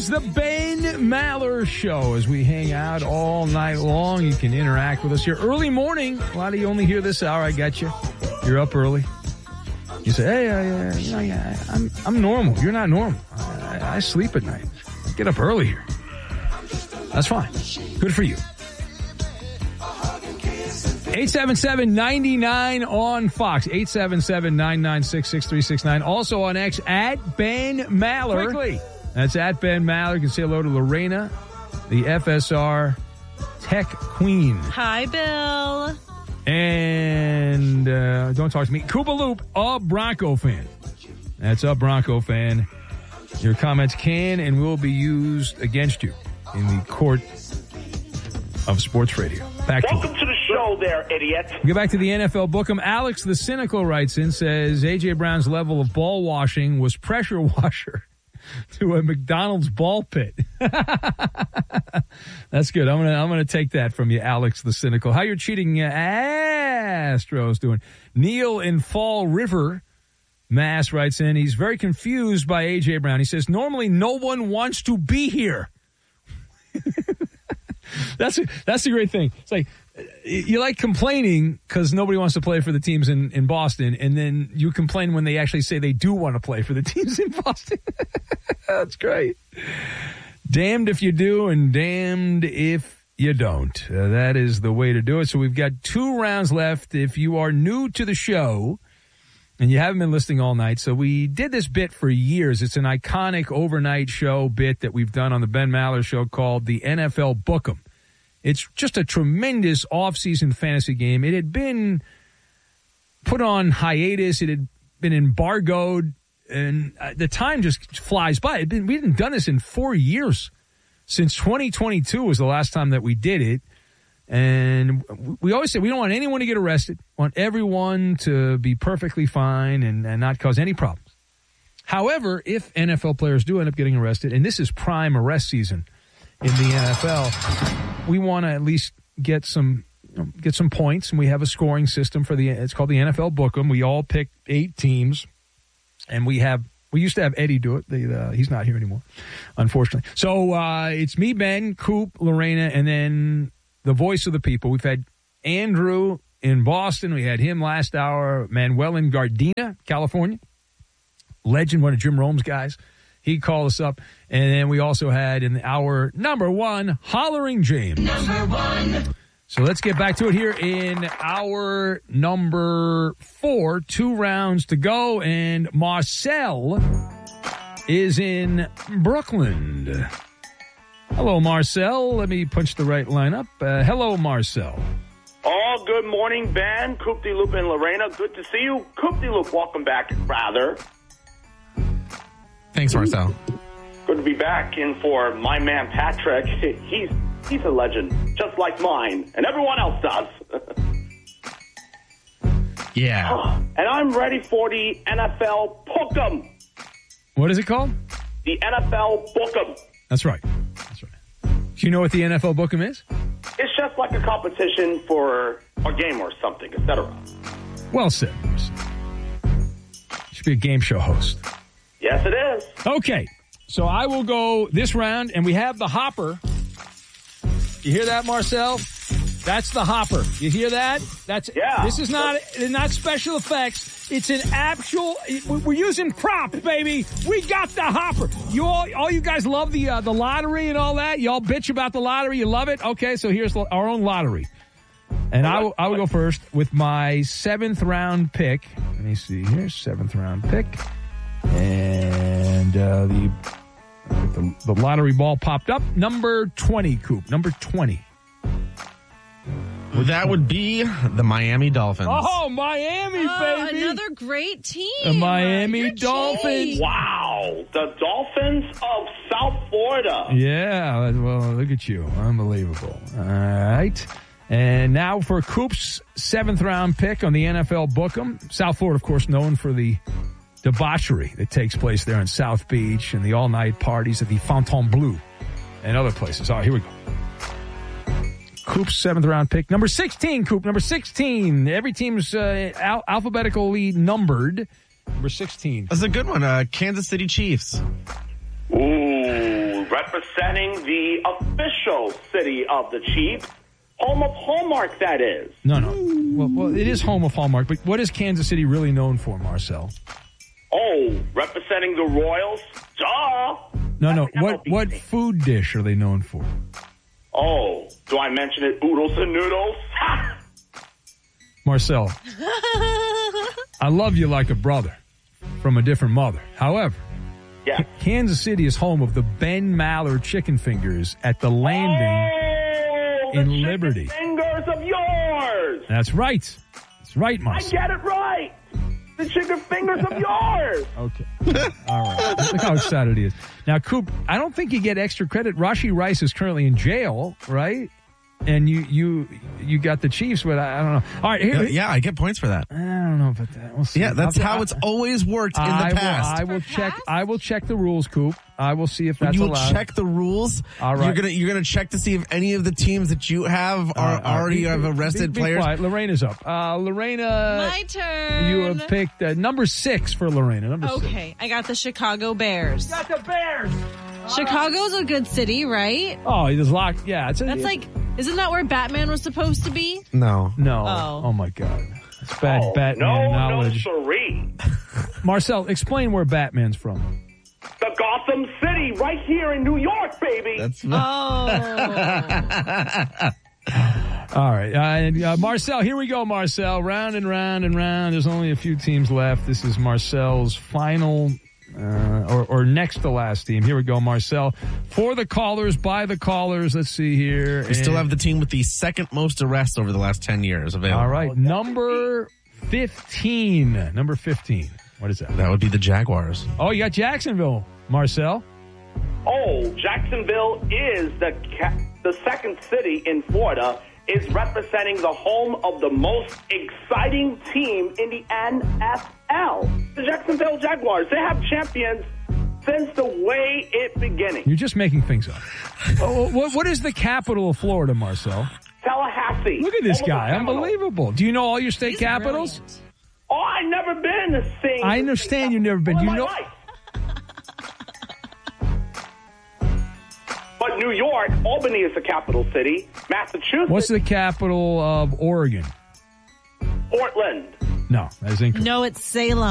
is the Ben Maller Show. As we hang out all night long, you can interact with us here early morning. A lot of you only hear this hour. I got you. You're up early. You say, hey, I'm normal. You're not normal. I sleep at night. Get up early here. That's fine. Good for you. 877-99 on Fox. 877-996-6369. Also on X at Ben Maller. Quickly. That's at Ben Maller. You can say hello to Lorena, the FSR Tech Queen. Hi, Bill. And don't talk to me. Koopa Loop, a Bronco fan. That's a Bronco fan. Your comments can and will be used against you in the court of sports radio. Welcome to the show there, idiot. We get back to the NFL Book'em. Alex the Cynical writes in, says, A.J. Brown's level of ball washing was pressure washer to a McDonald's ball pit. That's good. I'm gonna take that from you, Alex the Cynical. How you're cheating Astros doing? Neil in Fall River, Mass writes in, he's very confused by A.J. Brown. He says, normally no one wants to be here. That's the great thing. It's like you like complaining because nobody wants to play for the teams in Boston, and then you complain when they actually say they do want to play for the teams in Boston. That's great. Damned if you do and damned if you don't. That is the way to do it. So we've got 2 rounds left. If you are new to the show and you haven't been listening all night, so we did this bit for years. It's an iconic overnight show bit that we've done on the Ben Maller Show called the NFL Book'em. It's just a tremendous off-season fantasy game. It had been put on hiatus. It had been embargoed, and the time just flies by. We hadn't done this in 4 years. Since 2022 was the last time that we did it. And we always say we don't want anyone to get arrested. We want everyone to be perfectly fine and not cause any problems. However, if NFL players do end up getting arrested, and this is prime arrest season in the NFL, we want to at least get some points, and we have a scoring system for it's called the NFL Book'em. We all pick 8 teams, and we used to have Eddie do it. He's not here anymore, unfortunately. So it's me, Ben, Coop, Lorena, and then the voice of the people. We've had Andrew in Boston. We had him last hour. Manuel in Gardena, California. Legend, one of Jim Rome's guys. He called us up. And then we also had in our number 1, Hollering James. Number 1. So let's get back to it here in our number 4. 2 rounds to go. And Marcel is in Brooklyn. Hello, Marcel. Let me punch the right line up. Hello, Marcel. Oh, good morning, Ben. Coop de Loop and Lorena. Good to see you. Coop de Loop, welcome back, rather. Thanks, Marcel. Good to be back in for my man, Patrick. He's a legend, just like mine, and everyone else does. Yeah. And I'm ready for the NFL Book'em. What is it called? The NFL Book'em. That's right. That's right. Do you know what the NFL Book'em is? It's just like a competition for a game or something, etc. Well said, Marcel. You should be a game show host. Yes, it is. Okay, so I will go this round, and we have the hopper. You hear that, Marcel? That's the hopper. You hear that? Yeah. This is not special effects. It's an actual. We're using props, baby. We got the hopper. All you guys love the lottery and all that. Y'all bitch about the lottery. You love it. Okay, so here's our own lottery, and I will go first with my 7th round pick. Let me see here, 7th round pick. And the lottery ball popped up. Number 20, Coop. Number 20. Well, that would be the Miami Dolphins. Oh, Miami, baby. Another great team. The Miami Dolphins. Wow. The Dolphins of South Florida. Yeah. Well, look at you. Unbelievable. All right. And now for Coop's 7th round pick on the NFL Book'em. South Florida, of course, known for the debauchery that takes place there in South Beach and the all-night parties at the Fontainebleau and other places. All right, here we go. Coop's 7th round pick. Number 16, Coop. Number 16. Every team's alphabetically numbered. Number 16. That's a good one. Kansas City Chiefs. Ooh, representing the official city of the Chiefs, home of Hallmark, that is. No. Well, it is home of Hallmark, but what is Kansas City really known for, Marcel? Oh, representing the Royals? Duh! No. That's What MLB. food dish are they known for? Oh, do I mention it? Oodles and noodles? Ha! Marcel, I love you like a brother from a different mother. However, Yes. Kansas City is home of the Ben Maller chicken fingers at the Landing Oh, the in chicken Liberty. fingers of yours! That's right. That's right, I Marcel. get it right! The chicken fingers of yours! Okay. All right. Look how excited he is. Now, Coop, I don't think you get extra credit. Rashi Rice is currently in jail, right? And you got the Chiefs, but I don't know. All right, here. Yeah, I get points for that. I don't know about that. We'll see. Yeah, that's how it's always worked in the past. I will check. I will check the rules, Coop. I will see if When that's you allowed. check the rules, All right. you're gonna check to see if any of the teams that you have are already have arrested be players. Quiet. Lorena's up. Lorena, My turn. you have picked number 6 for Lorena. Number 6. Okay, I got the Chicago Bears. Got the Bears. Chicago's a good city, right? Oh, he just locked. Yeah, That's like, isn't that where Batman was supposed to be? No. no. Oh. Oh my God, it's bad Oh, Batman knowledge. No, siree. Marcel, explain where Batman's from. The Gotham City, right here in New York, baby. That's Oh. All right, Marcel, here we go, Marcel. Round and round and round. There's only a few teams left. This is Marcel's final or next to last team. Here we go, Marcel. For the callers, by the callers. Let's see here. We still have the team with the second most arrests over the last 10 years available. All right, number 15. Number 15. What is that? That would be the Jaguars. Oh, you got Jacksonville, Marcel. Oh, Jacksonville is the second city in Florida, is representing the home of the most exciting team in the NFL. The Jacksonville Jaguars. They have champions since the way it beginning. You're just making things up. What is the capital of Florida, Marcel? Tallahassee. Look at this Home of guy. the Seminoles. Unbelievable. Do you know all your state He's capitals? brilliant. Oh, I've never been to sing. I understand you've never been. All You my know- life. But New York, Albany is the capital city. Massachusetts, What's the capital of Oregon? Portland. No, that is incorrect. No, it's Salem.